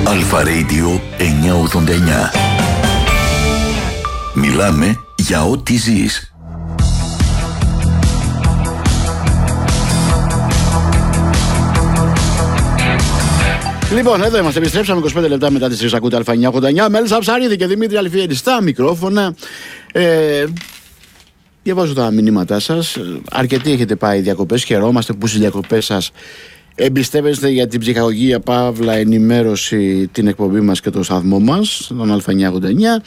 Αλφα Radio 989. Μιλάμε για ό,τι ζεις. Λοιπόν, εδώ είμαστε. Επιστρέψαμε 25 λεπτά μετά τις 3. Ακούτε Αλφα 989. Μέλισσα Ψαρίδη και Δημήτρη Αλφιέρη στα μικρόφωνα. Διαβάζω τα μηνύματά σας. Αρκετοί έχετε πάει διακοπές. Χαιρόμαστε που στις διακοπές σας εμπιστεύεστε για την ψυχαγωγία παύλα ενημέρωση την εκπομπή μας και το σταθμό μας, τον Αλφα 989.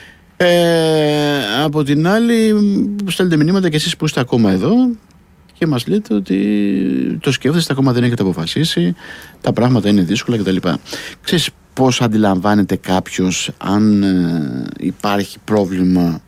Από την άλλη, στέλνετε μηνύματα και εσείς που είστε ακόμα εδώ και μας λέτε ότι το σκέφτεστε, ακόμα δεν έχετε αποφασίσει, τα πράγματα είναι δύσκολα κτλ. Ξέρεις πώς αντιλαμβάνεται κάποιος αν υπάρχει πρόβλημα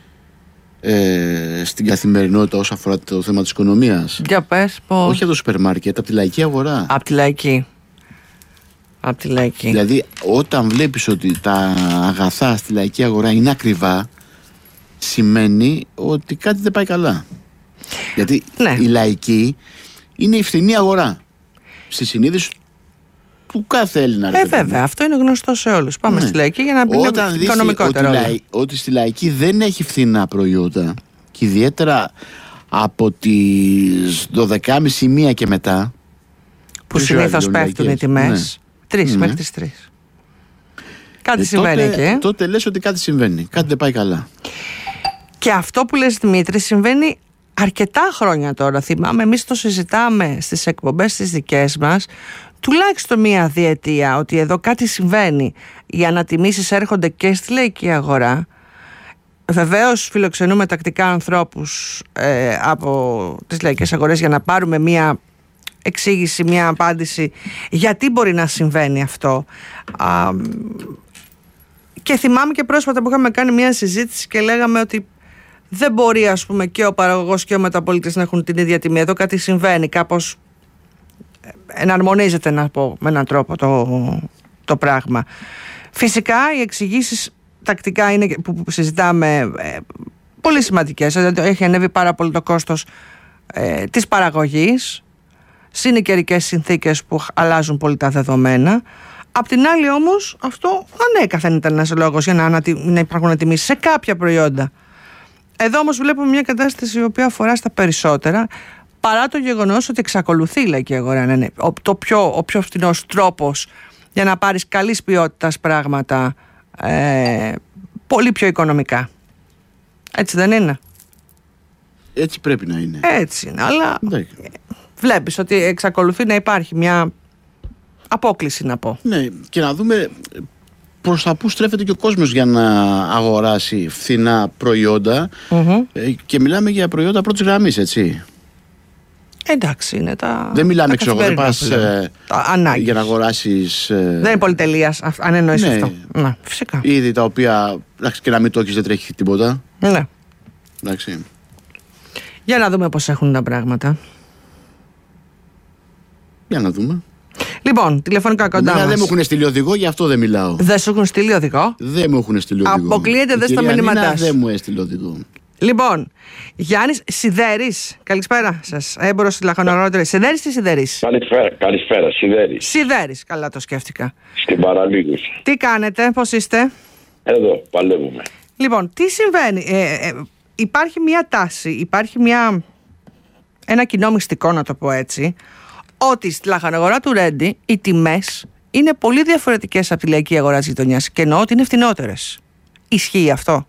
στην καθημερινότητα όσον αφορά το θέμα της οικονομίας? Για πες πώς. Όχι από το σούπερ μάρκετ, από τη λαϊκή αγορά. Από τη λαϊκή. Από τη λαϊκή. Δηλαδή όταν βλέπεις ότι τα αγαθά στη λαϊκή αγορά είναι ακριβά, σημαίνει ότι κάτι δεν πάει καλά. Γιατί η λαϊκή είναι η φθηνή αγορά στη συνείδηση του κάθε Έλληνα. Βέβαια, αυτό είναι γνωστό σε όλους. Πάμε στη λαϊκή για να μπει οικονομικότερο. Ότι στη λαϊκή δεν έχει φθηνά προϊόντα και ιδιαίτερα από τις 12.30 και μετά, που συνήθως πέφτουν οι τιμές, 3 μέχρι τις 3. Κάτι συμβαίνει εκεί. Τότε λες ότι κάτι συμβαίνει, κάτι δεν πάει καλά. Και αυτό που λες, Δημήτρη, συμβαίνει αρκετά χρόνια τώρα. Θυμάμαι, εμείς το συζητάμε στις εκπομπές τις δικές μας τουλάχιστον μία διετία, ότι εδώ κάτι συμβαίνει. Οι ανατιμήσεις έρχονται και στη λαϊκή αγορά. Βεβαίως φιλοξενούμε τακτικά ανθρώπους από τις λαϊκές αγορές για να πάρουμε μία εξήγηση, μία απάντηση γιατί μπορεί να συμβαίνει αυτό. Και θυμάμαι και πρόσφατα που είχαμε κάνει μία συζήτηση και λέγαμε ότι δεν μπορεί, ας πούμε, και ο παραγωγός και ο μεταπολίτης να έχουν την ίδια τιμή. Εδώ κάτι συμβαίνει, κάπως εναρμονίζεται, να πω με έναν τρόπο το πράγμα. Φυσικά οι εξηγήσεις τακτικά είναι, που συζητάμε, πολύ σημαντικές. Έχει ανέβει πάρα πολύ το κόστος της παραγωγής, συν οι καιρικές συνθήκες που αλλάζουν πολύ τα δεδομένα. Απ' την άλλη όμως αυτό ανέκαθεν ήταν ένας λόγος για να υπάρχουν αντιμήσεις σε κάποια προϊόντα. Εδώ όμως βλέπουμε μια κατάσταση η οποία αφορά στα περισσότερα, παρά το γεγονός ότι εξακολουθεί η λαϊκή αγορά να είναι ο πιο φθηνός τρόπος για να πάρεις καλής ποιότητας πράγματα, πολύ πιο οικονομικά. Έτσι δεν είναι? Έτσι πρέπει να είναι. Έτσι είναι, αλλά βλέπεις ότι εξακολουθεί να υπάρχει μια απόκλιση, να πω. Ναι, και να δούμε προς τα πού στρέφεται και ο κόσμος για να αγοράσει φθηνά προϊόντα. Και μιλάμε για προϊόντα πρώτης γραμμής, έτσι. Εντάξει, είναι τα. Δεν μιλάμε, ξέρω, δεν πας για να αγοράσεις. Δεν είναι πολυτελείας, αν εννοείς αυτό. Ναι, φυσικά. Είδη τα οποία, εντάξει, και να μην το έχεις, δεν τρέχει τίποτα. Ναι. Εντάξει. Για να δούμε πώς έχουν τα πράγματα. Για να δούμε. Λοιπόν, τηλεφωνικά κοντά μας. Δεν μου έχουν στείλει οδηγό, γι' αυτό δεν μιλάω. Δεν σου έχουν στείλει οδηγό? Δεν μου έχουν στείλει οδηγό. Αποκλείεται, δεν στα μηνύματά σου. Δεν μου έστειλε οδηγό. Γιάννης Σιδέρης, καλησπέρα σας. Έμπορος λαχανορότερης. Σιδέρης ή Σιδέρης? Καλησπέρα, Σιδέρης. Σιδέρης, καλά το σκέφτηκα. Στην Παραλίγους. Τι κάνετε, πώς είστε? Εδώ, παλεύουμε. Λοιπόν, τι συμβαίνει? Υπάρχει μια τάση, υπάρχει ένα κοινό μυστικό, να το πω έτσι, ότι στη λαχανογορά του Ρέντι οι τιμές είναι πολύ διαφορετικές από τη λαϊκή αγορά της γειτονιάς και εννοώ ότι είναι φτηνότερες. Ισχύει αυτό?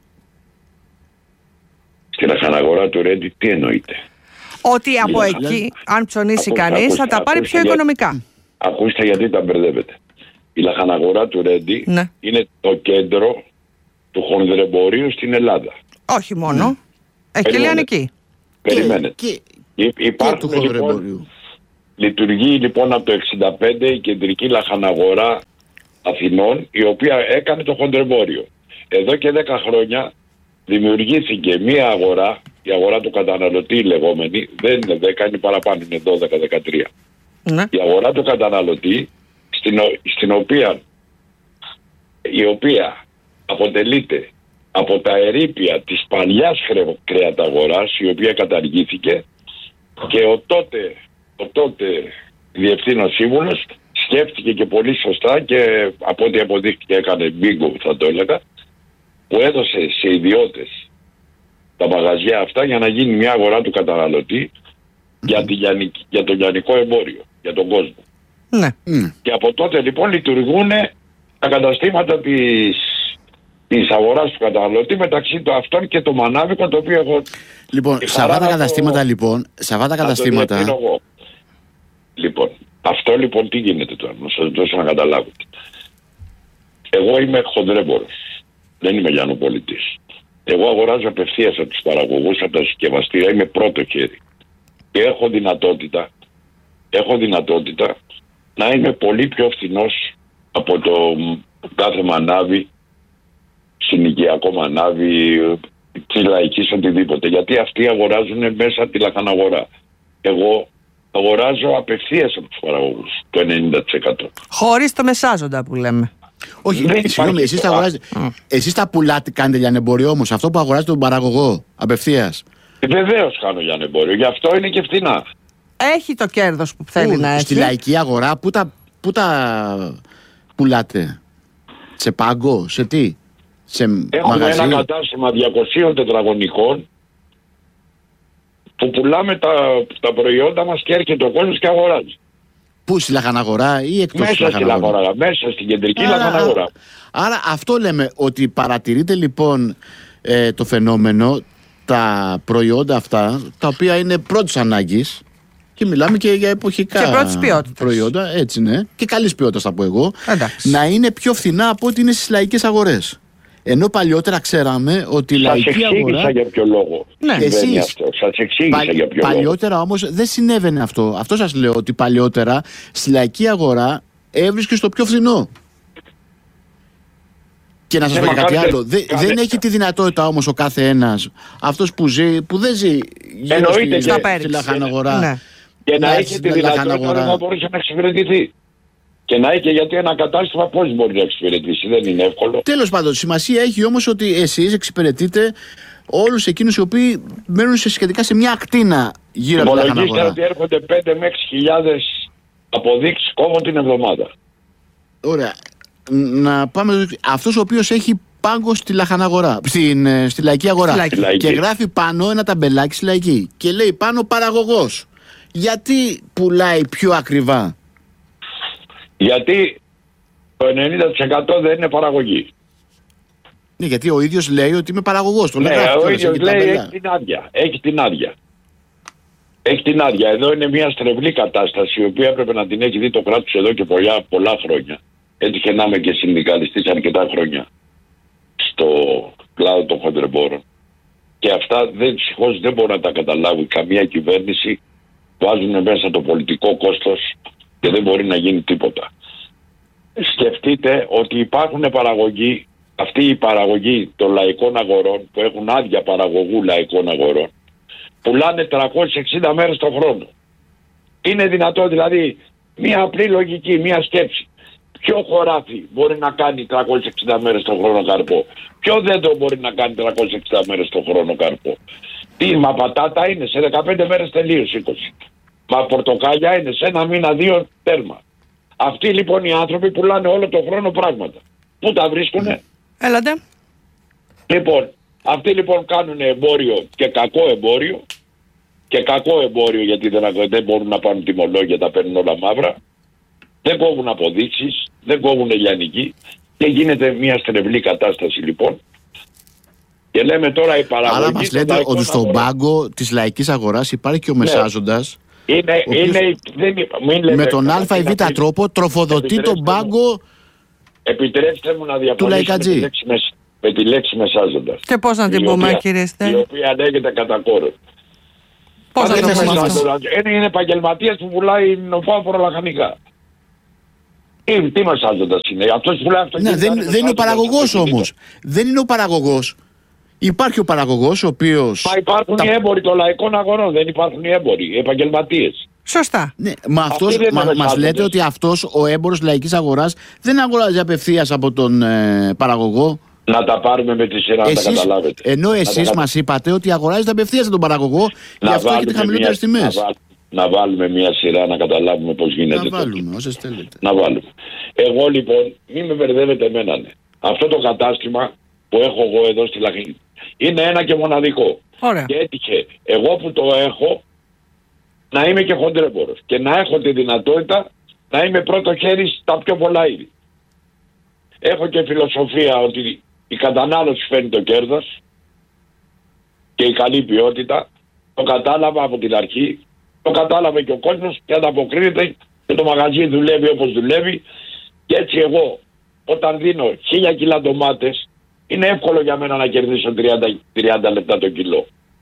Στη λαχαναγορά του Ρέντι τι εννοείται? Ότι από εκεί, αν ψωνίσει κανείς, θα τα πάρει πιο οικονομικά. Ακούστε γιατί τα μπερδεύετε. Η λαχαναγορά του Ρέντι είναι το κέντρο του χονδρεμπορίου στην Ελλάδα. Όχι μόνο. Έχει και λιανική. Περιμένετε. Υπάρχουν λοιπόν, λειτουργεί λοιπόν από το 1965 η κεντρική λαχαναγορά Αθηνών, η οποία έκανε το χονδρεμπόριο. Εδώ και 10 χρόνια δημιουργήθηκε μία αγορά, η αγορά του καταναλωτή λεγόμενη, δεν είναι 10, είναι παραπάνω, είναι 12-13. Ναι. Η αγορά του καταναλωτή, η οποία αποτελείται από τα ερείπια της παλιάς κρεαταγοράς, η οποία καταργήθηκε, και ο τότε διευθύνων σύμβουλος σκέφτηκε και πολύ σωστά και από ό,τι αποδείχτηκε έκανε μπίγκο, θα το έλεγα, που έδωσε σε ιδιώτες τα μαγαζιά αυτά για να γίνει μια αγορά του καταναλωτή για το λιανικό εμπόριο, για τον κόσμο. Ναι. Και από τότε λοιπόν λειτουργούν τα καταστήματα της αγοράς του καταναλωτή, μεταξύ των αυτών και το μανάβικο, το οποίο έχω... Λοιπόν, σε αυτά τα καταστήματα Λοιπόν, αυτό λοιπόν τι γίνεται τώρα, να σας δώσω να καταλάβετε. Εγώ είμαι χονδρέμπορος, δεν είμαι λιανοπολιτής. Εγώ αγοράζω απευθείας από τους παραγωγούς, από τα συσκευαστήρια, είμαι πρώτο χέρι. Και έχω δυνατότητα να είμαι πολύ πιο φθηνός από το κάθε μανάβι, συνοικιακό μανάβι, της λαϊκής, οτιδήποτε. Γιατί αυτοί αγοράζουν μέσα από τη λαχαναγορά. Εγώ αγοράζω απευθείας από τους παραγωγούς, το 90%. Χωρίς το μεσάζοντα που λέμε. Όχι, συγγνώμη, εσείς τα πουλάτε, κάνετε λιανεμπόριο όμως, αυτό που αγοράζετε τον παραγωγό απευθείας. Βεβαίως κάνω λιανεμπόριο, γι' αυτό είναι και φθηνά. Έχει το κέρδος που θέλει να έχει. Στη λαϊκή αγορά, πού τα πουλάτε, σε πάγκο, σε τι, σε έχουμε μαγαζί? Ένα κατάστημα 200 τετραγωνικών που πουλάμε τα προϊόντα μας και έρχεται ο κόσμος και αγοράζει. Πού, στη λαχαναγορά ή εκτός μέσα στη λαχαναγορά? Μέσα στην κεντρική λαχαναγορά. Άρα αυτό λέμε, ότι παρατηρείτε λοιπόν το φαινόμενο, τα προϊόντα αυτά, τα οποία είναι πρώτης ανάγκης, και μιλάμε και για εποχικά και πρώτης ποιότητας προϊόντα, έτσι ναι, και καλής ποιότητας θα πω εγώ, εντάξει, να είναι πιο φθηνά από ό,τι είναι στις λαϊκές αγορές. Ενώ παλιότερα ξέραμε ότι η λαϊκή αγορά... Σας για ποιο λόγο συμβαίνει αυτό. Σας εξήγησα για ποιο λόγο. Παλιότερα όμως δεν συνέβαινε αυτό. Αυτό σας λέω, ότι παλιότερα στη λαϊκή αγορά έβρισκες το πιο φθηνό. Και να σας πω και κάτι άλλο. Δεν έχει τη δυνατότητα όμως ο κάθε ένας, αυτός που δεν ζει γύρω στη λαχαναγορά, ναι, και να έχει τη δυνατότητα να μπορούσε να εξυπηρετηθεί. Και να έχει, γιατί ένα κατάστημα πώς μπορεί να εξυπηρετήσει, δεν είναι εύκολο. Τέλος πάντων, σημασία έχει όμως ότι εσείς εξυπηρετείτε όλους εκείνους οι οποίοι μένουν σχετικά σε μια ακτίνα γύρω από την λαχαναγορά. Υπολογίστε ότι έρχονται 5 με 6.000 αποδείξεις κόμμα την εβδομάδα. Ωραία. Να πάμε. Αυτός ο οποίος έχει πάγκο στη λαχαναγορά, στη λαϊκή αγορά, και γράφει πάνω ένα ταμπελάκι στη λαϊκή και λέει πάνω παραγωγός, γιατί πουλάει πιο ακριβά? Γιατί το 90% δεν είναι παραγωγή. Ναι, γιατί ο ίδιος λέει ότι είμαι παραγωγός. Ναι, ο ίδιος λέει έχει την άδεια. Έχει την άδεια. Εδώ είναι μια στρεβλή κατάσταση, η οποία έπρεπε να την έχει δει το κράτος εδώ και πολλά χρόνια. Έτυχε να είμαι και συνδικαλιστής αρκετά χρόνια στο κλάδο των χοντρεμπόρων. Και αυτά δυστυχώς δεν μπορεί να τα καταλάβει καμία κυβέρνηση. Βάζουν μέσα το πολιτικό κόστος και δεν μπορεί να γίνει τίποτα. Σκεφτείτε ότι υπάρχουν παραγωγοί, αυτή η παραγωγή των λαϊκών αγορών, που έχουν άδεια παραγωγού λαϊκών αγορών, πουλάνε 360 μέρες το χρόνο. Είναι δυνατό, δηλαδή, μια απλή λογική, μια σκέψη. Ποιο χωράφι μπορεί να κάνει 360 μέρες το χρόνο καρπό? Ποιο δέντρο μπορεί να κάνει 360 μέρες το χρόνο καρπό? Μα πατάτα είναι σε 15 μέρες τελείως 20. Μα πορτοκάλια είναι σε ένα μήνα 2 τέρμα. Αυτοί λοιπόν οι άνθρωποι πουλάνε όλο τον χρόνο πράγματα. Πού τα βρίσκουνε? Έλατε. Λοιπόν, αυτοί λοιπόν κάνουν εμπόριο και κακό εμπόριο. Και κακό εμπόριο, γιατί δεν μπορούν να πάρουν τιμολόγια, τα παίρνουν όλα μαύρα. Δεν κόβουν αποδείξεις, δεν κόβουν λιανική. Και γίνεται μια στρεβλή κατάσταση λοιπόν. Και λέμε τώρα η παραγωγή... Αλλά μας λέτε ότι στον πάγκο της λαϊκής αγοράς υπάρχει και ο μεσάζοντας, με τον α ή β τρόπο τροφοδοτεί τον πάγκο. Επιτρέψτε μου να διαφωνήσω με τη λέξη μεσάζοντας. Και πώς να την πούμε, κύριε Στέλ? Η οποία ανέγεται κατά κόρο. Πώς να το πούμε αυτό? Είναι επαγγελματίας που πουλάει νοφάφορα λαχανικά. Τι μεσάζοντας είναι? Αυτός που πουλάει αυτό. Ναι, δεν είναι ο παραγωγός όμως. Δεν είναι ο παραγωγός. Υπάρχει ο παραγωγός, ο οποίος... Μα υπάρχουν οι έμποροι των λαϊκών αγορών, δεν υπάρχουν οι έμποροι, οι επαγγελματίες. Σωστά. Ναι, μας λέτε ότι αυτός ο έμπορος λαϊκής αγοράς δεν αγοράζει απευθείας από τον παραγωγό. Να τα πάρουμε με τη σειρά, να τα καταλάβετε. Ενώ εσείς μας είπατε ότι αγοράζετε απευθείας από τον παραγωγό, γι' αυτό έχετε χαμηλότερες τιμές. να βάλουμε μια σειρά να καταλάβουμε πώς γίνεται. Να βάλουμε όσες θέλετε. Να βάλουμε. Εγώ λοιπόν, μην με μπερδεύετε εμένα. Ναι. Αυτό το κατάστημα που έχω εγώ εδώ στη Λαχή είναι ένα και μοναδικό. Ωραία. Και έτυχε εγώ που το έχω να είμαι και χοντρέμπορος και να έχω τη δυνατότητα να είμαι πρώτο χέρι στα πιο πολλά είδη. Έχω και φιλοσοφία ότι η κατανάλωση φέρνει το κέρδος και η καλή ποιότητα. Το κατάλαβα από την αρχή, το κατάλαβε και ο κόσμος και ανταποκρίνεται και το μαγαζί δουλεύει όπως δουλεύει. Και έτσι εγώ όταν δίνω 1000 κιλά ντομάτες είναι εύκολο για μένα να κερδίσω 30 λεπτά το κιλό.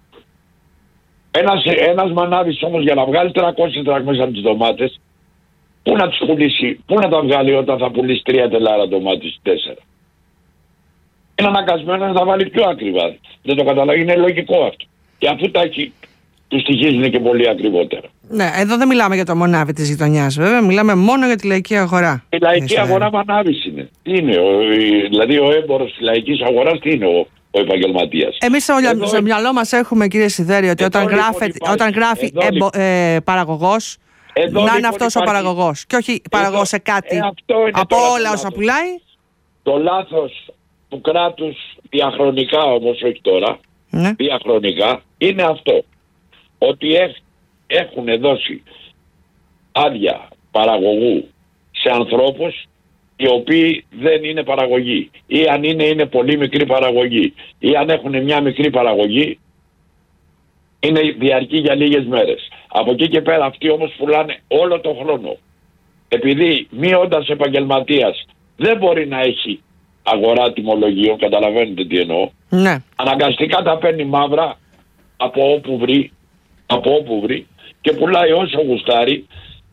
Ένας μανάβης όμως για να βγάλει 300 δραχμές από τις ντομάτες, πού να τις πουλήσει, πού να τα βγάλει όταν θα πουλήσει 3 τελάρα ντομάτες, 4. Είναι αναγκασμένο να τα βάλει πιο ακριβά. Δεν το καταλαβαίνει, είναι λογικό αυτό. Και αφού τα έχει, του στοιχίζουν και πολύ ακριβότερα. Ναι, εδώ δεν μιλάμε για το μονάβι της γειτονιάς, βέβαια. Μιλάμε μόνο για τη λαϊκή αγορά. Η λαϊκή αγορά μανάβης είναι. Τι είναι, δηλαδή ο έμπορος της λαϊκής αγοράς, τι είναι ο επαγγελματίας. Εμείς στο μυαλό μας έχουμε, κύριε Σιδέρη, ότι όταν γράφει παραγωγός, να είναι αυτός ο παραγωγός. Και όχι παραγωγός σε κάτι από όλα όσα πουλάει. Το λάθος του κράτους διαχρονικά όμως, όχι τώρα, διαχρονικά, είναι αυτό. Ότι έχουν δώσει άδεια παραγωγού σε ανθρώπους οι οποίοι δεν είναι παραγωγή. Ή αν είναι πολύ μικρή παραγωγή. Ή αν έχουν μια μικρή παραγωγή, είναι διαρκή για λίγες μέρες. Από εκεί και πέρα αυτοί όμως πουλάνε όλο τον χρόνο. Επειδή μείοντας επαγγελματίας δεν μπορεί να έχει αγορά τιμολογίων, καταλαβαίνετε τι εννοώ. Ναι. Αναγκαστικά τα παίρνει μαύρα από όπου βρει και πουλάει όσο γουστάρει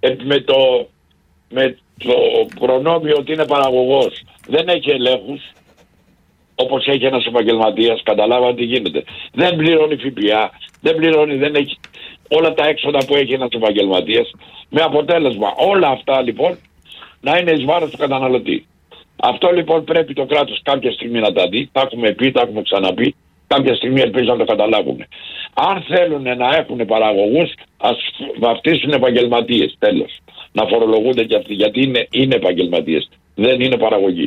με το προνόμιο ότι είναι παραγωγός. Δεν έχει ελέγχους όπως έχει ένας επαγγελματίας, καταλάβατε τι γίνεται. Δεν πληρώνει ΦΠΑ, δεν έχει όλα τα έξοδα που έχει ένας επαγγελματίας, με αποτέλεσμα όλα αυτά λοιπόν να είναι εις βάρος του καταναλωτή. Αυτό λοιπόν πρέπει το κράτος κάποια στιγμή να τα δει, τα έχουμε πει, τα έχουμε ξαναπεί, κάποια στιγμή ελπίζω να το καταλάβουν. Αν θέλουν να έχουν παραγωγούς, ας βαφτίσουν επαγγελματίες, τέλος. Να φορολογούνται και αυτοί, γιατί είναι επαγγελματίες, δεν είναι παραγωγοί.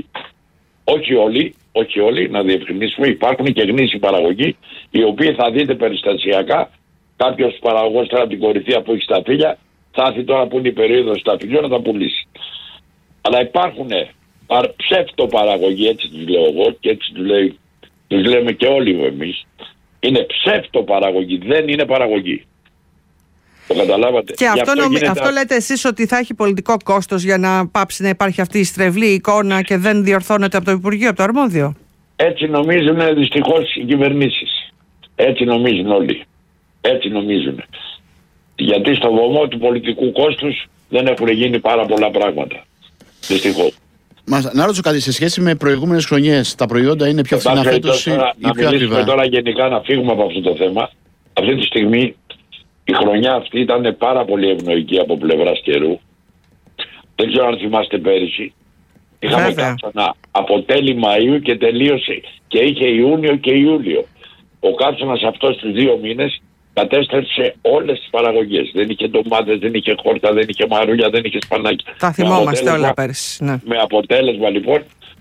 Όχι όλοι, να διευκρινίσουμε, υπάρχουν και γνήσιοι παραγωγοί, οι οποίοι θα δείτε περιστασιακά, κάποιος παραγωγός τώρα από την Κορυθία που έχει στα φύλλα, θα έρθει τώρα που είναι η περίοδος στα φύλλα να τα πουλήσει. Αλλά υπάρχουν ψεύτοπαραγωγοί, έτσι τους λέω εγώ και έτσι τους λέμε και όλοι εμείς. Είναι ψεύτοπαραγωγή, δεν είναι παραγωγή. Το καταλάβατε. Και αυτό λέτε εσείς ότι θα έχει πολιτικό κόστος για να πάψει να υπάρχει αυτή η στρεβλή εικόνα και δεν διορθώνεται από το Υπουργείο, από το αρμόδιο. Έτσι νομίζουν δυστυχώς οι κυβερνήσεις. Έτσι νομίζουν όλοι. Έτσι νομίζουν. Γιατί στο βωμό του πολιτικού κόστους δεν έχουν γίνει πάρα πολλά πράγματα. Δυστυχώς. Να ρωτήσω κάτι, σε σχέση με προηγούμενες χρονιές, τα προϊόντα είναι πιο φθηνά φέτος ή πιο ακριβά? Τώρα γενικά να φύγουμε από αυτό το θέμα. Αυτή τη στιγμή η χρονιά αυτή ήταν πάρα πολύ ευνοϊκή από πλευράς καιρού. Δεν ξέρω αν θυμάστε πέρυσι. Είχαμε κάψωνα από τέλη Μαΐου και τελείωσε και είχε Ιούνιο και Ιούλιο. Ο κάψωνας αυτός τους 2 μήνες κατέστρεψε όλες τις παραγωγές. Δεν είχε ντομάτες, δεν είχε χόρτα, δεν είχε μαρούλια, δεν είχε σπανάκια. Τα θυμόμαστε όλα πέρυσι. Ναι. Με αποτέλεσμα λοιπόν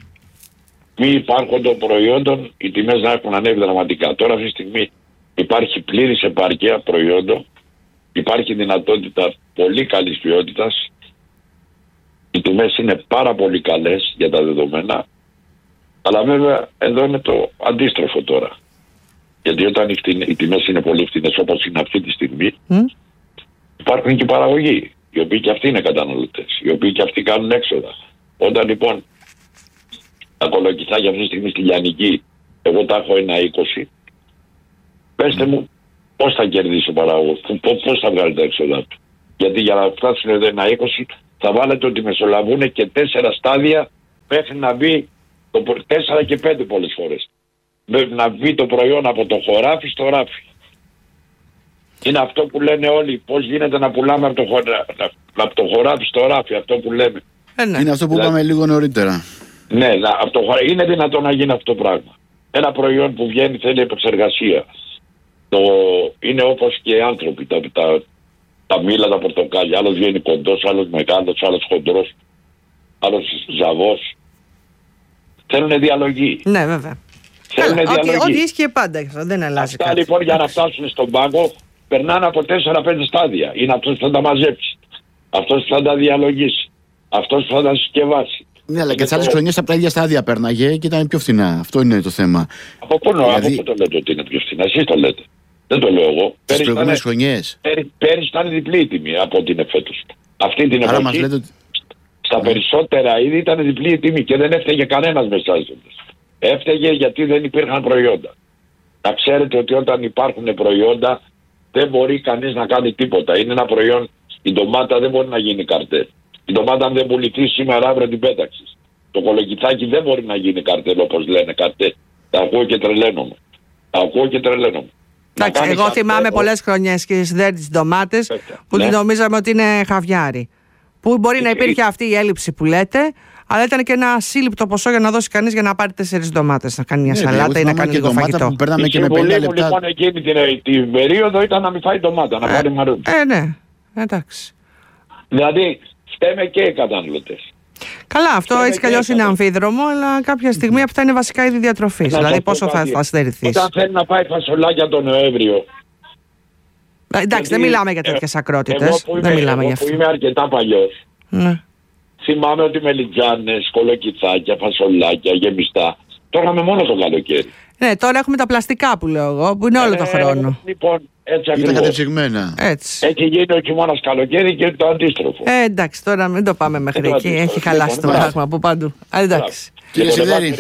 μη υπάρχοντων προϊόντων οι τιμές να έχουν ανέβει δραματικά. Τώρα αυτή τη στιγμή υπάρχει πλήρης επάρκεια προϊόντων, υπάρχει δυνατότητα πολύ καλής ποιότητας, οι τιμές είναι πάρα πολύ καλές για τα δεδομένα, αλλά βέβαια εδώ είναι το αντίστροφο τώρα. Γιατί όταν οι τιμές είναι πολύ φθηνές όπως είναι αυτή τη στιγμή, υπάρχουν και παραγωγοί, οι οποίοι και αυτοί είναι καταναλωτές, οι οποίοι και αυτοί κάνουν έξοδα. Όταν λοιπόν τα κολοκυθάκια αυτή τη στιγμή στη Λιανική, εγώ τα έχω 1,20, πέστε μου πώς θα κερδίσει ο παραγωγός, πώς θα βγάλει τα έξοδα του. Γιατί για να φτάσουν εδώ 1,20 θα βάλετε ότι μεσολαβούν και 4 στάδια μέχρι να μπει 4 και 5 πολλές φορές. Να βγει το προϊόν από το χωράφι στο ράφι. Είναι αυτό που λένε όλοι, πώς γίνεται να πουλάμε από το χωράφι στο ράφι, αυτό που λέμε. Είναι αυτό που είπαμε λίγο νωρίτερα. Ναι, είναι δυνατόν να γίνει αυτό το πράγμα. Ένα προϊόν που βγαίνει θέλει επεξεργασία. Είναι όπως και οι άνθρωποι. τα μήλα, τα πορτοκάλια. Άλλος βγαίνει κοντός, άλλος μεγάλος, άλλος χοντρός, άλλος ζαβός. Θέλουν διαλογή. Ναι, βέβαια. Ό,τι ίσχυε πάντα, δεν αλλάζει κάτι. Αυτά λοιπόν για να φτάσουν στον πάγκο περνάνε από 4-5 στάδια. Είναι αυτός που θα τα μαζέψει, αυτός που θα τα διαλογίσει, αυτός που θα τα συσκευάσει. Ναι, αλλά και τις άλλες χρονιές από τα ίδια στάδια πέρναγε και ήταν πιο φθηνά. Αυτό είναι το θέμα. Από πού δηλαδή... το λέτε ότι είναι πιο φθηνά, εσείς το λέτε. Δεν το λέω εγώ. Τις προηγούμενες χρονιές. Πέρυσι ήταν διπλή η τιμή από ό,τι είναι φέτος. Αυτή την εποχή, μας λέτε ότι... στα περισσότερα είδη ήταν διπλή η τιμή και δεν έφταιγε κανένας μεσάζοντας. Έφταιγε γιατί δεν υπήρχαν προϊόντα. Να ξέρετε ότι όταν υπάρχουν προϊόντα δεν μπορεί κανείς να κάνει τίποτα. Είναι ένα προϊόν, η ντομάτα δεν μπορεί να γίνει καρτέλ. Η ντομάτα αν δεν πουληθεί σήμερα αύριο την πέταξες. Το κολοκυθάκι δεν μπορεί να γίνει καρτέλ όπως λένε καρτέλ. Τα ακούω και τρελαίνομαι. Εντάξει, εγώ θυμάμαι πολλές χρονιές και τις ντομάτες που νομίζαμε ότι είναι χαβιάρι. Που μπορεί να υπήρχε αυτή η έλλειψη που λέτε, αλλά ήταν και ένα σύλληπτο ποσό για να δώσει κανείς για να πάρει 4 ντομάτες, να κάνει μια σαλάτα ή να κάνει λίγο φαγητό. Που παίρναμε και με 50 λεπτά. Λοιπόν, εκείνη την περίοδο ήταν να μην φάει ντομάτα, να πάρει μαρούλι. Ναι, εντάξει. Δηλαδή, φταίμε και οι καταναλωτές. Καλά, αυτό έτσι κι αλλιώς είναι αμφίδρομο, αλλά κάποια στιγμή αυτά είναι βασικά είδη διατροφής. Δηλαδή, πόσο θα στερηθείς. Όταν θέλει να πάει φασολάκια τον Νοέμβριο. Εντάξει, δεν μιλάμε για τέτοιες ακρότητες. Δεν μιλάμε για αυτό. Που είμαι αρκετά παλιός. Ναι. Θυμάμαι ότι μελιτζάνες, κολοκυθάκια, φασολάκια, γεμιστά. Το είχαμε μόνο το καλοκαίρι. Ναι, τώρα έχουμε τα πλαστικά που λέω εγώ, που είναι όλο το χρόνο. Λοιπόν, έτσι ακριβώς. Είναι κατεψυγμένα. Έτσι. Έχει γίνει ο χειμώνας καλοκαίρι και το αντίστροφο. Εντάξει, τώρα μην το πάμε μέχρι εκεί. Έχει χαλάσει το πράγμα από παντού. Εντάξει. Κύριε Σιδέρη.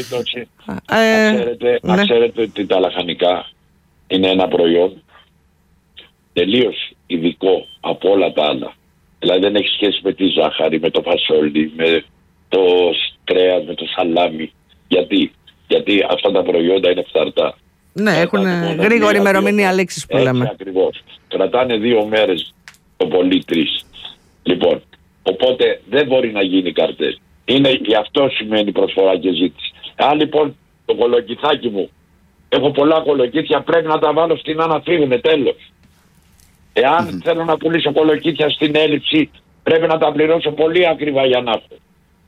Να ξέρετε ότι τα λαχανικά είναι ένα προϊόν τελείως ειδικό από όλα τα άλλα. Δηλαδή δεν έχει σχέση με τη ζάχαρη, με το φασόλι, με το κρέας, με το σαλάμι. Γιατί αυτά τα προϊόντα είναι φθαρτά. Ναι, έχουν γρήγορη ημερομηνία λήξης που λέμε. Ακριβώς. Κρατάνε 2 μέρες το πολύ 3. Λοιπόν, οπότε δεν μπορεί να γίνει καρτέλ. Γι' αυτό σημαίνει προσφορά και ζήτηση. Αν λοιπόν το κολοκυθάκι μου, έχω πολλά κολοκύθια, πρέπει να τα βάλω στην να φύγουνε, τέλος. Εάν θέλω να πουλήσω κολοκύθια στην έλλειψη, πρέπει να τα πληρώσω πολύ ακριβά για να έχω.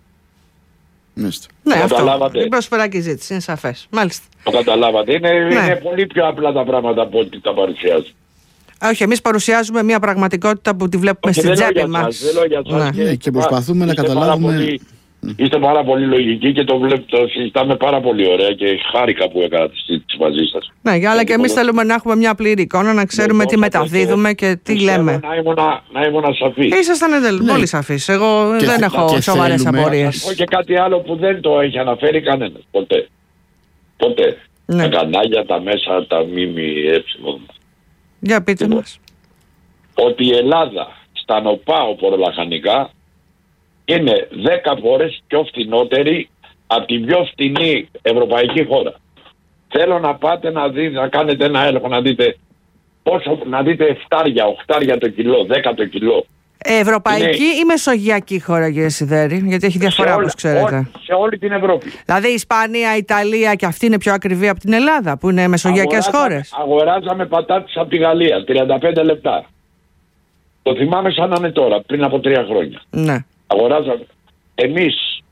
Ναι, αυτό. Η προσφορά και η ζήτηση είναι σαφές. Μάλιστα. Το καταλάβατε. Είναι πολύ πιο απλά τα πράγματα από ό,τι τα παρουσιάζουν. Όχι, εμείς παρουσιάζουμε μια πραγματικότητα που τη βλέπουμε στην τσέπη μας. Δεν λέω για σας. Και προσπαθούμε να καταλάβουμε. Είστε πάρα πολύ λογικοί και το συζητάμε πάρα πολύ ωραία και χάρηκα που έκανα τη συζήτηση μαζί σας. Ναι, αλλά και εμείς θέλουμε να έχουμε μια πλήρη εικόνα, να ξέρουμε τι μεταδίδουμε και τι λέμε. Να ήμουν σαφής. Ήσασταν πολύ σαφής. Εγώ δεν έχω σοβαρές απορίες. Θα πω και κάτι άλλο που δεν το έχει αναφέρει κανένας. Ποτέ. Τα κανάλια, τα μέσα, τα ΜΜΕ. Για πείτε μας. Ότι η Ελλάδα στα νοπά οπορολαχανικά είναι 10 φορές πιο φτηνότερη από την πιο φτηνή ευρωπαϊκή χώρα. Θέλω να πάτε να κάνετε ένα έλεγχο, να δείτε πόσο, να δείτε 7-8 το κιλό, 10 το κιλό. Ευρωπαϊκή ή μεσογειακή χώρα, κύριε Σιδέρη, γιατί έχει διαφορά όπως ξέρετε. Σε όλη την Ευρώπη. Δηλαδή η Ισπανία, η Ιταλία και αυτή είναι πιο ακριβή από την Ελλάδα, που είναι μεσογειακές χώρες. Αγοράζαμε πατάτες από τη Γαλλία, 35 λεπτά. Το θυμάμαι σαν να είναι τώρα, πριν από 3 χρόνια. Ναι. Αγοράζαμε. Εμείς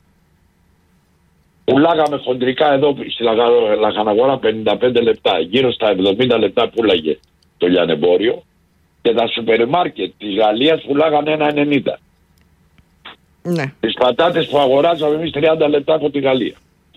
πουλάγαμε χοντρικά εδώ στη λαχαναγορά 55 λεπτά. Γύρω στα 70 λεπτά πουλάγε το λιανεμπόριο. Και τα σούπερ μάρκετ της Γαλλίας πουλάγανε 1,90. Ναι. Τις πατάτες που αγοράζαμε εμείς 30 λεπτά από τη Γαλλία.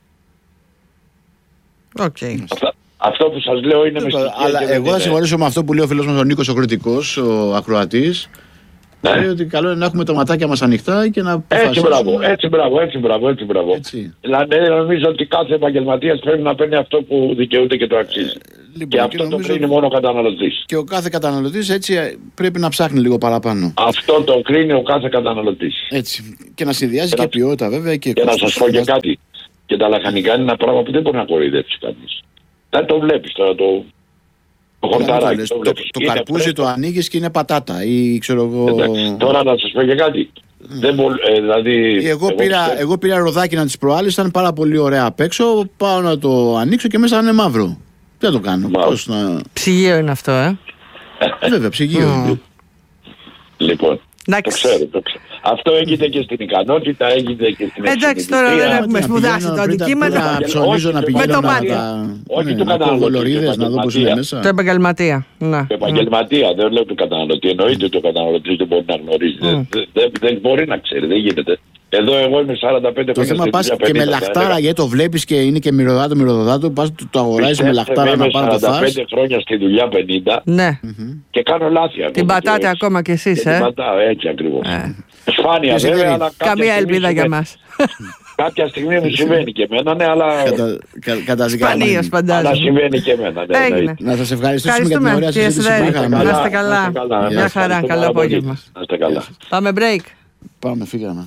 Okay. Αυτό που σας λέω είναι με στοιχεία. Αλλά εγώ θα συμφωνήσω με αυτό που λέει ο φίλος μας ο Νίκος ο Κρητικός, ο ακροατής. Ναι. Λέει ότι καλό είναι να έχουμε τα ματάκια μας ανοιχτά και να αποφασίσουμε. Έτσι μπράβο. Δηλαδή νομίζω ότι κάθε επαγγελματίας πρέπει να παίρνει αυτό που δικαιούται και το αξίζει. Λοιπόν, και αυτό το κρίνει μόνο ο καταναλωτής. Και ο κάθε καταναλωτής έτσι πρέπει να ψάχνει λίγο παραπάνω. Αυτό το κρίνει ο κάθε καταναλωτής. Έτσι. Και να συνδυάζει και ποιότητα βέβαια και να σας πω και κάτι. Και τα λαχανικά είναι ένα πράγμα που δεν μπορεί να κοροϊδέψει κανείς. Δεν το βλέπεις τώρα το χορταράκι. Το καρπούζι το ανοίγεις και είναι πατάτα ή ξέρω εγώ. Τώρα να σας πω και κάτι. Δηλαδή, εγώ πήρα ροδάκινα της προάλλης, ήταν πάρα πολύ ωραία απ' έξω. Πάω να το ανοίξω και μέσα είναι μαύρο. Τι να το κάνω. Ψυγείο είναι αυτό, Βέβαια, ψυγείο. Λοιπόν, το ξέρω. Αυτό έγινε και στην ικανότητα, έγινε και στην εξυπηρεσία. Εντάξει, τώρα δεν έχουμε σπουδάσει το αντικείμενο. Να πηγαίνω όχι του καταναλωτή. Να δω πώς είναι μέσα. Το επαγγελματία. Το επαγγελματία, δεν λέω του καταναλωτή. Εννοείται ότι ο καταναλωτής δεν μπορεί να γνωρίζει. Δεν μπορεί να ξέρει, δεν γίνεται. Εδώ εγώ είμαι 45 χρόνια. Το θέμα πας και με λαχτάρα, γιατί το βλέπεις και είναι και μυρωδάτο, πας το αγοράζεις με λαχτάρα να πάρει το φας. 45 χρόνια στη δουλειά 50 ναι. Και κάνω λάθη. Την πατάτε ακόμα κι εσείς, Την πατάω έτσι ακριβώς. Σπάνια βέβαια, αλλά καμία ελπίδα για μας. Κάποια στιγμή μου συμβαίνει και εμένα, ναι, αλλά. Σπανίως φαντάζομαι. Αλλά συμβαίνει και εμένα. Ναι, να σας ευχαριστήσουμε για την ωραία συζήτηση που είχαμε. Να είστε καλά. Μια χαρά. Καλό απόγευμα. Να είστε καλά. Πάμε break. Πάμε, φύγαμε.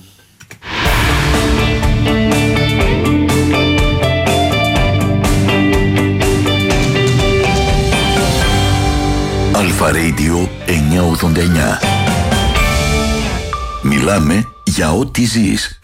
Αλφα Radio 989. Μιλάμε για ό,τι ζεις.